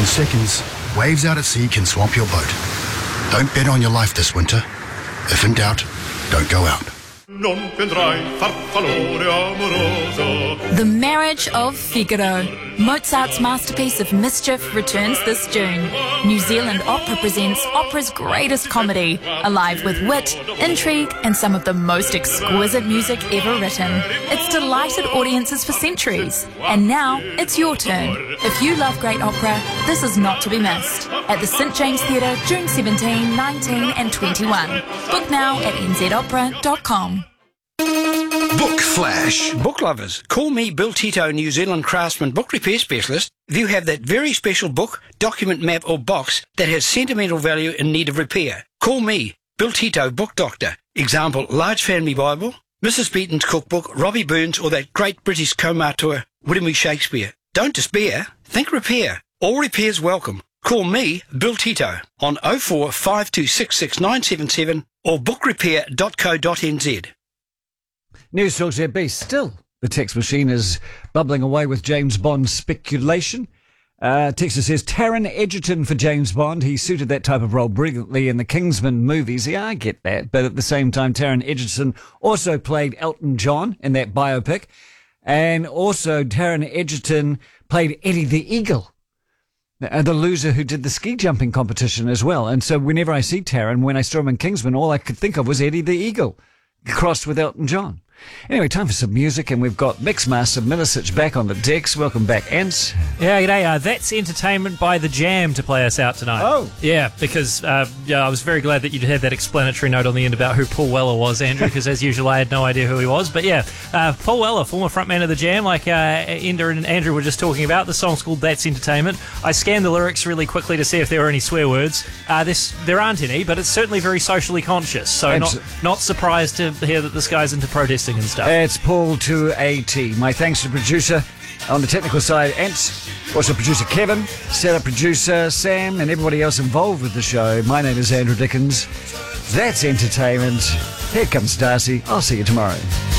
In seconds, waves out at sea can swamp your boat. Don't bet on your life this winter. If in doubt, don't go out. The Marriage of Figaro. Mozart's masterpiece of mischief returns this June. New Zealand Opera presents opera's greatest comedy, alive with wit, intrigue, and some of the most exquisite music ever written. It's delighted audiences for centuries. And now, it's your turn. If you love great opera, this is not to be missed. At the St James Theatre, June 17, 19 and 21. Book now at nzopera.com. Book Flash. Book lovers, call me Bill Tito, New Zealand craftsman book repair specialist. If you have that very special book, document, map or box that has sentimental value in need of repair, call me, Bill Tito, book doctor. Example, Large Family Bible, Mrs. Beaton's cookbook, Robbie Burns or that great British co-auteur, William E. Shakespeare. Don't despair, think repair. All repairs welcome. Call me, Bill Tito, on 04 52666977 or bookrepair.co.nz. News Talk ZB. Still, the text machine is bubbling away with James Bond speculation. Texter says, Taron Egerton for James Bond. He suited that type of role brilliantly in the Kingsman movies. Yeah, I get that. But at the same time, Taron Egerton also played Elton John in that biopic. And also, Taron Egerton played Eddie the Eagle, the loser who did the ski jumping competition as well. And so whenever I see Taron, when I saw him in Kingsman, all I could think of was Eddie the Eagle, crossed with Elton John. Anyway, time for some music, and we've got Mixmaster Milicic back on the decks. Welcome back, Ants. Yeah, g'day. That's Entertainment by The Jam to play us out tonight. Oh. Yeah, because I was very glad that you had that explanatory note on the end about who Paul Weller was, Andrew, because as usual I had no idea who he was. But yeah, Paul Weller, former frontman of The Jam, like Enda and Andrew were just talking about. The song's called That's Entertainment. I scanned the lyrics really quickly to see if there were any swear words. There aren't any, but it's certainly very socially conscious, so not surprised to hear that this guy's into protesting and stuff. It's Paul to a T. My thanks to producer on the technical side, Ants, also producer Kevin, setup producer Sam, and everybody else involved with the show. My name is Andrew Dickens. That's Entertainment. Here comes Darcy. I'll see you tomorrow.